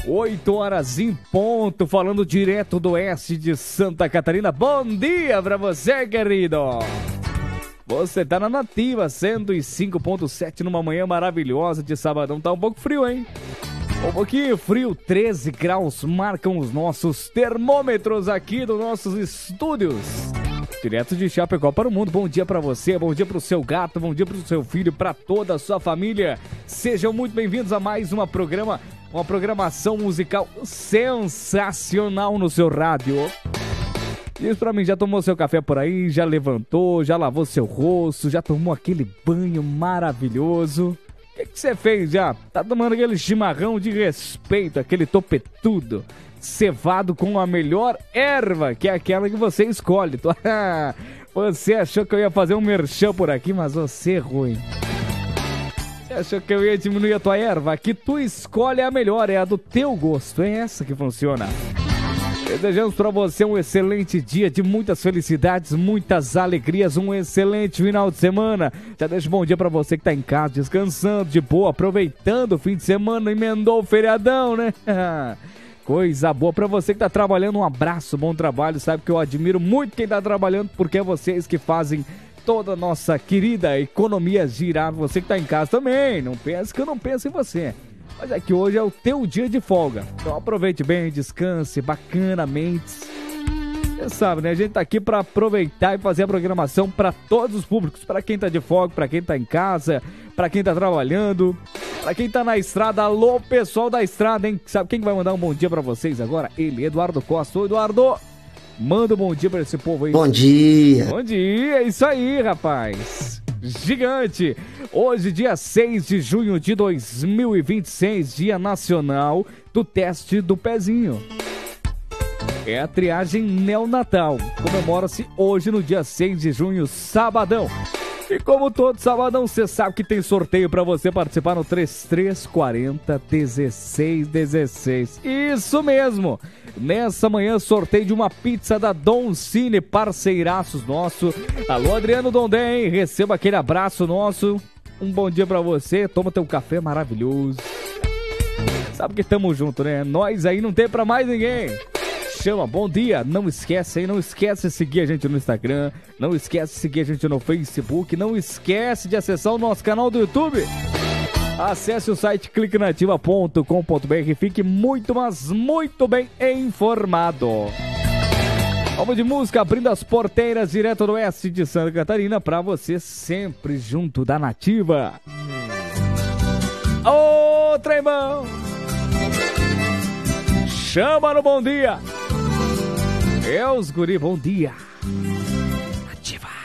8 horas em ponto, falando direto do oeste de Santa Catarina. Bom dia pra você, querido. Você tá na Nativa 105.7 numa manhã maravilhosa de sabadão. Tá um pouco frio, hein? Um pouquinho frio, 13 graus marcam os nossos termômetros aqui dos nossos estúdios. Direto de Chapecó para o mundo. Bom dia para você, bom dia para o seu gato, bom dia para o seu filho, para toda a sua família. Sejam muito bem-vindos a mais uma programação musical sensacional no seu rádio. Diz pra mim, já tomou seu café por aí, já levantou, já lavou seu rosto, já tomou aquele banho maravilhoso? O que você fez já? Tá tomando aquele chimarrão de respeito, aquele topetudo, cevado com a melhor erva, que é aquela que você escolhe. Você achou que eu ia fazer um merchan por aqui, mas você é ruim. Você achou que eu ia diminuir a tua erva? Que tu escolhe a melhor, é a do teu gosto, é essa que funciona. Desejamos para você um excelente dia de muitas felicidades, muitas alegrias, um excelente final de semana. Já deixo um bom dia para você que tá em casa, descansando de boa, aproveitando o fim de semana, emendou o feriadão, né? Coisa boa. Para você que tá trabalhando, um abraço, bom trabalho. Sabe que eu admiro muito quem tá trabalhando, porque é vocês que fazem toda a nossa querida economia girar. Você que tá em casa também, não pense que eu não penso em você. Mas é que hoje é o teu dia de folga. Então aproveite bem, descanse bacanamente. Você sabe, né? A gente tá aqui pra aproveitar e fazer a programação pra todos os públicos. Pra quem tá de folga, pra quem tá em casa, pra quem tá trabalhando, pra quem tá na estrada. Alô, pessoal da estrada, hein? Sabe quem vai mandar um bom dia pra vocês agora? Ele, Eduardo Costa. Ô, Eduardo, manda um bom dia pra esse povo aí. Bom dia. Bom dia, é isso aí, rapaz. Gigante! Hoje, dia 6 de junho de 2026, Dia Nacional do Teste do Pezinho. É a triagem neonatal. Comemora-se hoje no dia 6 de junho, sabadão. E como todo sabadão, você sabe que tem sorteio para você participar no 3340-1616. Isso mesmo! Nessa manhã, sorteio de uma pizza da Don Cine, parceiraços nosso. Alô, Adriano Dondé, hein? Receba aquele abraço nosso. Um bom dia pra você. Toma teu café maravilhoso. Sabe que tamo junto, né? Nós aí não tem pra mais ninguém. Chama, bom dia. Não esquece, hein? Não esquece de seguir a gente no Instagram. Não esquece de seguir a gente no Facebook. Não esquece de acessar o nosso canal do YouTube. Acesse o site cliquenativa.com.br e fique muito, mas muito bem informado. Vamos de música, abrindo as porteiras direto do oeste de Santa Catarina pra você sempre junto da Nativa. Ô, trembão! Chama no bom dia! Os guri, bom dia! Nativa!